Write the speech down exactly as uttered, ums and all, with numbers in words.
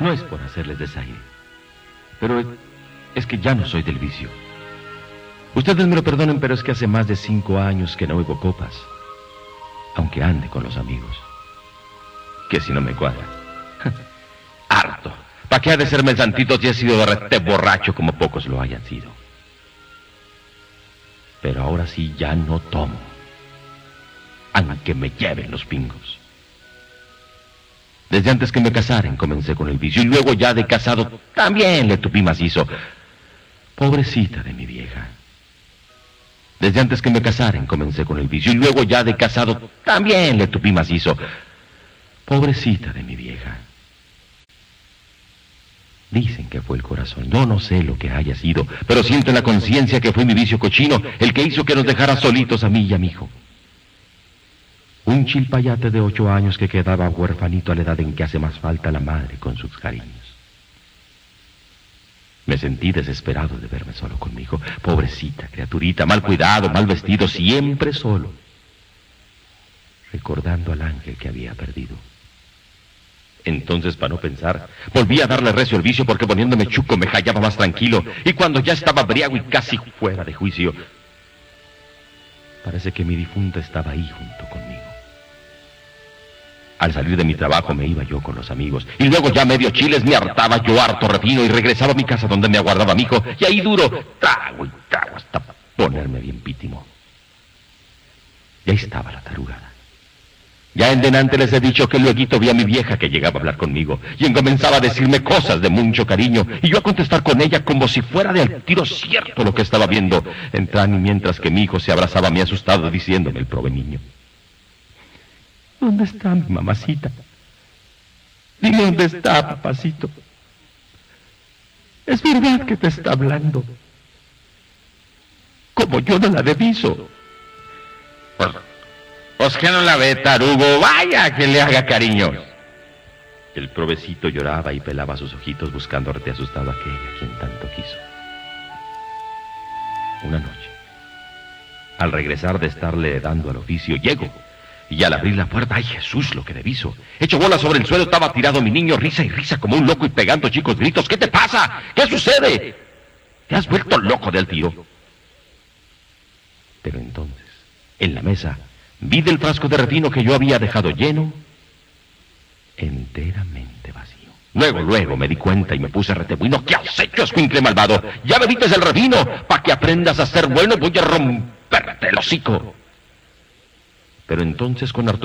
No es por hacerles desaire, pero es, es que ya no soy del vicio. Ustedes me lo perdonen, pero es que hace más de cinco años que no bebo copas, aunque ande con los amigos. Que si no me cuadra. Harto. ¿Para qué ha de serme el santito si he sido de rete borracho como pocos lo hayan sido? Pero ahora sí ya no tomo, aunque me lleven los pingos. Desde antes que me casaran comencé con el vicio y luego ya de casado también le tupí macizo. Pobrecita de mi vieja. Desde antes que me casaran comencé con el vicio y luego ya de casado también le tupí macizo. Pobrecita de mi vieja. Dicen que fue el corazón. Yo no sé lo que haya sido, pero siento en la conciencia que fue mi vicio cochino el que hizo que nos dejara solitos a mí y a mi hijo. Un chilpayate de ocho años que quedaba huerfanito a la edad en que hace más falta la madre con sus cariños. Me sentí desesperado de verme solo conmigo. Pobrecita criaturita, mal cuidado, mal vestido, siempre solo. Recordando al ángel que había perdido. Entonces, para no pensar, volví a darle recio al vicio porque poniéndome chuco me hallaba más tranquilo. Y cuando ya estaba briago y casi fuera de juicio, parece que mi difunta estaba ahí junto conmigo. Al salir de mi trabajo me iba yo con los amigos. Y luego ya medio chiles me hartaba yo harto refino y regresaba a mi casa donde me aguardaba mi hijo. Y ahí duro, trago y trago hasta ponerme bien pítimo. Ya estaba la tarugada. Ya en delante les he dicho que luego vi a mi vieja que llegaba a hablar conmigo y comenzaba a decirme cosas de mucho cariño y yo a contestar con ella como si fuera de al tiro cierto lo que estaba viendo. Entran y mientras que mi hijo se abrazaba a mí asustado diciéndome el prove niño. ¿Dónde está mi mamacita? Dime dónde está, papacito. Es verdad que te está hablando. Como yo no la deviso. Pues, pues que no la ve, tarugo. Vaya que le haga cariño. El provecito lloraba y pelaba sus ojitos buscando arte asustado a aquella quien tanto quiso. Una noche, al regresar de estarle dando al oficio, llego. Y al abrir la puerta, ¡ay, Jesús, lo que deviso! Hecho bola sobre el suelo, estaba tirado mi niño, risa y risa como un loco y pegando chicos gritos. ¿Qué te pasa? ¿Qué sucede? ¿Te has vuelto loco del tiro? Pero entonces, en la mesa, vi del frasco de refino que yo había dejado lleno, enteramente vacío. Luego, luego me di cuenta y me puse retebuino. ¿Qué has hecho, escuincle malvado? Ya bebiste el refino. Para que aprendas a ser bueno, voy a romperte el hocico. Pero entonces con harto